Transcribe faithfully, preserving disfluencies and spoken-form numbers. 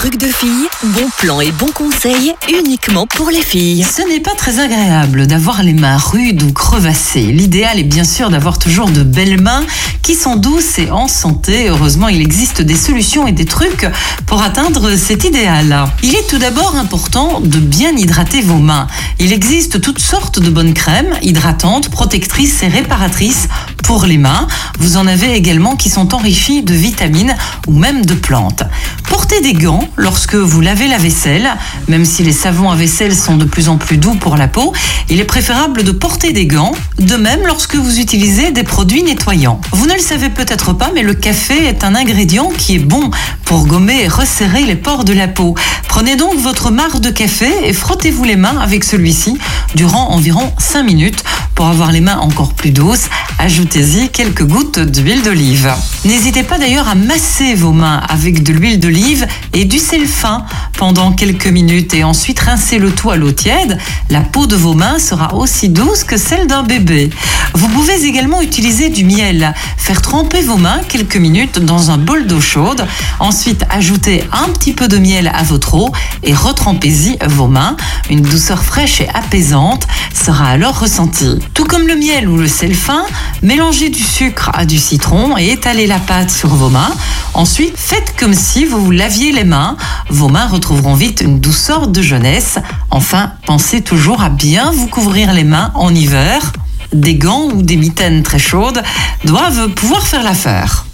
trucs de filles, bons plans et bons conseils uniquement pour les filles. Ce n'est pas très agréable d'avoir les mains rudes ou crevassées. L'idéal est bien sûr d'avoir toujours de belles mains qui sont douces et en santé. Heureusement, il existe des solutions et des trucs pour atteindre cet idéal. Il est tout d'abord important de bien hydrater vos mains. Il existe toutes sortes de bonnes crèmes hydratantes, protectrices et réparatrices pour les mains. Vous en avez également qui sont enrichies de vitamines ou même de plantes. Portez des gants lorsque vous lavez la vaisselle. Même si les savons à vaisselle sont de plus en plus doux pour la peau, il est préférable de porter des gants. De même lorsque vous utilisez des produits nettoyants. Vous ne le savez peut-être pas, mais le café est un ingrédient qui est bon pour gommer et resserrer les pores de la peau. Prenez donc votre marc de café et frottez-vous les mains avec celui-ci durant environ cinq minutes. Pour avoir les mains encore plus douces, ajoutez-y quelques gouttes d'huile d'olive. N'hésitez pas d'ailleurs à masser vos mains avec de l'huile d'olive et du sel fin pendant quelques minutes et ensuite rincez le tout à l'eau tiède. La peau de vos mains sera aussi douce que celle d'un bébé. Vous pouvez également utiliser du miel. Faire tremper vos mains quelques minutes dans un bol d'eau chaude. Ensuite, ajoutez un petit peu de miel à votre eau et retrempez-y vos mains. Une douceur fraîche et apaisante sera alors ressentie. Tout comme le miel ou le sel fin, mélangez du sucre à du citron et étalez la pâte sur vos mains. Ensuite, faites comme si vous vous laviez les mains. Vos mains retrouveront vite une douceur de jeunesse. Enfin, pensez toujours à bien vous couvrir les mains en hiver. Des gants ou des mitaines très chaudes doivent pouvoir faire l'affaire.